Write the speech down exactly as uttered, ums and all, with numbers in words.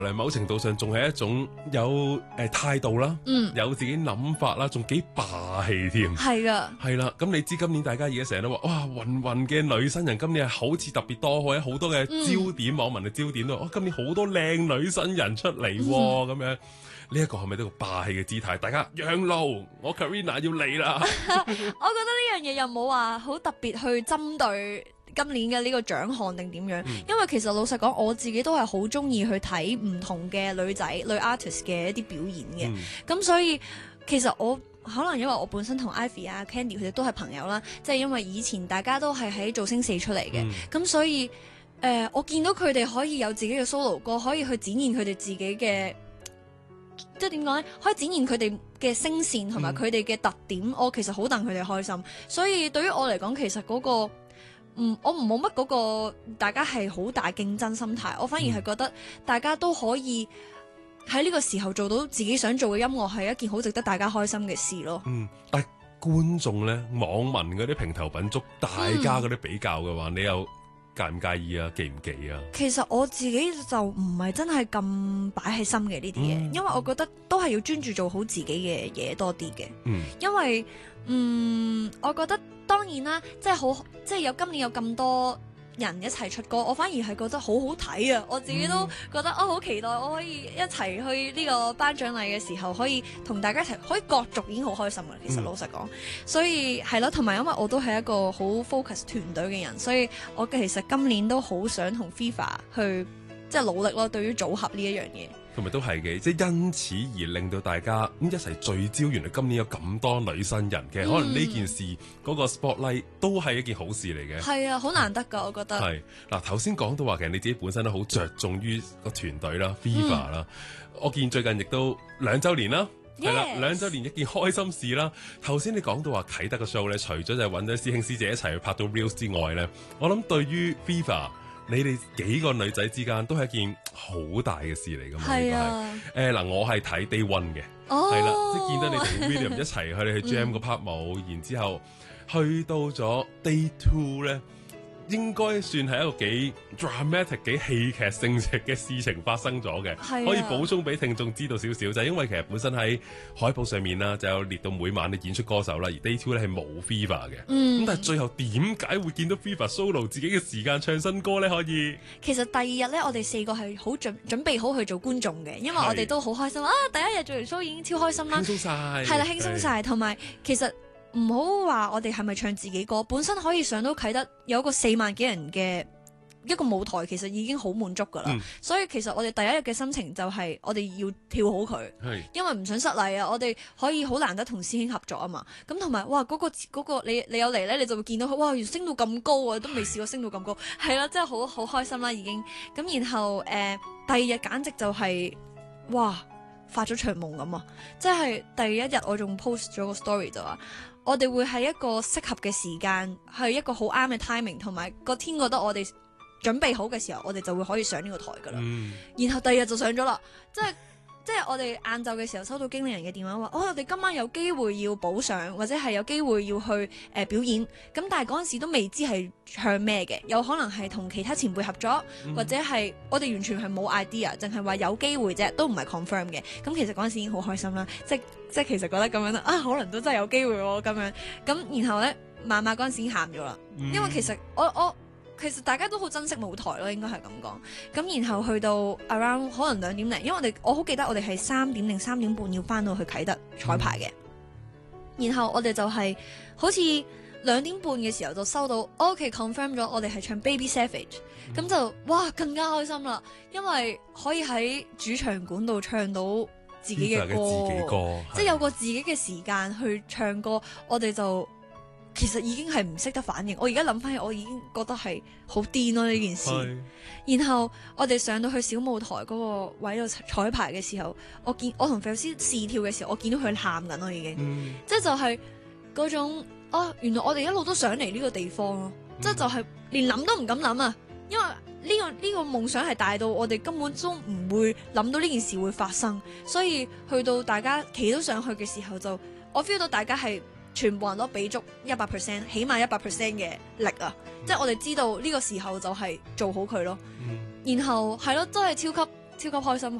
某程度上仲係一種有誒、呃、態度啦， 嗯， 有自己諗法啦，仲幾霸氣添。 係噶， 係啦，咁你知今年大家而家成日都話，哇，芸芸嘅女新人今年係好似特別多，或者好多嘅焦點，嗯、網民嘅焦點都，哇，今年好多靚女新人出嚟咁、嗯、樣，呢、這、一個係咪都個霸氣嘅姿態？大家讓路，我 Karina 要嚟啦。 我覺得呢樣嘢又冇話好特別去針對今年嘅呢個獎項定點樣，嗯、因為其實老實講，我自己都係好中意去睇唔同嘅女仔女 artist 嘅一啲表演嘅，咁、嗯、所以其實我可能因為我本身同 Ivy 啊 Candy 佢哋都係朋友啦，即係因為以前大家都係喺造星四出嚟嘅，咁、嗯、所以誒、呃、我見到佢哋可以有自己嘅 solo 歌，可以去展現佢哋自己嘅，即係點講咧，可以展現佢哋嘅聲線同埋佢哋嘅特點，嗯、我其實好戥佢哋開心，所以對於我嚟講，其實嗰、嗰個嗯，我唔冇乜嗰個大家係好大競爭心態，我反而係覺得大家都可以喺呢個時候做到自己想做嘅音樂，係一件好值得大家開心嘅事咯。嗯， 但係觀眾咧、網民嗰啲評頭品足，大家嗰啲比較嘅話，嗯、你又介唔介意啊？記唔記啊？ 其實我自己就唔係真係咁擺喺心嘅呢啲嘢，嗯、因為我覺得都係要專注做好自己嘅嘢多啲嘅。嗯，因為嗯，我覺得。當然啦，即係好，即係有今年有咁多人一齊出歌，我反而係覺得好好睇啊！我自己都覺得、嗯、哦，好期待我可以一齊去呢個頒獎禮嘅時候，可以同大家一齊可以角逐，已經好開心啦。其實老實講，嗯、所以係咯，同埋因為我都係一個好 focus 團隊嘅人，所以我其實今年都好想同 FIFA 去即係努力咯。對於組合呢一樣嘢。 同埋都係嘅，即係因此而令到大家咁一齊聚焦。原來今年有咁多女新人嘅，嗯、可能呢件事嗰、嗰個 spotlight 都係一件好事嚟嘅。係啊，好難得㗎，我覺得。係嗱，頭先講到話，其實你自己本身都好着重於個團隊啦 FIFA 啦。我見最近亦都兩週年啦，係啦 Yes.，兩週年一件開心事啦。頭先你講到話啟德嘅 show 咧，除咗就係揾咗師兄師姐一齊去拍到 reels 之外咧，我諗對於 FIFA。你哋幾個女仔之間都係一件好大嘅事嚟㗎嘛？係啊，誒嗱、呃，我係睇 Day One 嘅，係啦、哦，即係見到你同 William 一齊去去 jam 個 part 舞，嗯、然之後去到咗 Day Two 咧。應該算係一個幾 dramatic、幾戲劇性質嘅事情發生咗嘅，啊、可以補充俾聽眾知道少少，就係、是、因為其實本身喺海報上面啦，就有列到每晚嘅演出歌手啦，而 Day Two 咧係冇 FIFA 嘅，咁、嗯、但係最後點解會見到 FIFA solo 自己嘅時間唱新歌咧？可以，其實第二日咧，我哋四個係好準準備好去做觀眾嘅，因為我哋都好開心啊！第一日做完 show 已經超開心啦，輕鬆晒，係啦，輕鬆晒，同埋其實。唔好話我哋係咪唱自己歌，本身可以上到啟德有一個四萬幾人嘅一個舞台，其實已經好滿足噶啦。嗯、所以其實我哋第一日嘅心情就係我哋要跳好佢，是因為唔想失禮啊！我哋可以好難得同師兄合作啊嘛。咁同埋哇，嗰、嗰個嗰、嗰個你你有嚟咧，你就會見到佢哇，升到咁高啊，都未試過升到咁高，係啦是，真係好好開心啦已經。咁然後誒、呃，第二日簡直就係、是、哇發咗場夢咁啊！即係第一日我仲 post 咗個 story 就話。我哋會喺一個適合嘅時間，係一個好啱嘅 timing，同埋個天覺得我哋準備好嘅時候，我哋就會可以上呢個台噶啦。嗯、然後第二日就上咗啦，即係即係我哋晏晝嘅時候收到經理人嘅電話話，哦，我哋今晚有機會要補上，或者係有機會要去誒、呃、表演。咁但係嗰陣時都未知係唱咩嘅，有可能係同其他前輩合作，嗯、或者係我哋完全係冇 idea，淨係話有機會啫，都唔係 confirm 嘅。咁其實嗰陣時已經好開心啦，即係即係其實覺得咁樣啊，可能都真係有機會喎咁樣。咁然後咧，晚晚嗰陣時已經喊咗啦，嗯、因為其實我我。我其實大家都好珍惜舞台咯，應該係咁講。咁然後去到 around 可能兩點零，因為我哋我好記得我哋係三點零三點半要翻到去啟德彩排嘅。嗯、然後我哋就係、是、好似兩點半嘅時候就收到 OK confirm 咗，我哋係唱 Baby Savage，咁、嗯、就哇更加開心啦，因為可以喺主場館度唱到自己嘅歌，自己歌即係有個自己嘅時間去唱歌，我哋就。其實已經係唔識得反應，我而家諗翻起，我已經覺得係好癲咯呢件事。是然後我哋上到去小舞台嗰個位度彩排嘅時候，我見我同 Phil 試跳嘅時候，我見到佢喊緊咯，已經，嗯、即係就係嗰種啊，原來我哋一路都想嚟呢個地方咯，嗯、即係就係連諗都唔敢諗啊，因為呢、呢個呢、呢個夢想係大到我哋根本都唔會諗到呢件事會發生，所以去到大家企到上去嘅時候就，就我 feel 到大家係。全部人都俾足一百 percent， 起碼一百 percent 嘅力啊！嗯、即係我哋知道呢個時候就係做好佢咯。嗯、然後係咯，真係超級超級開心，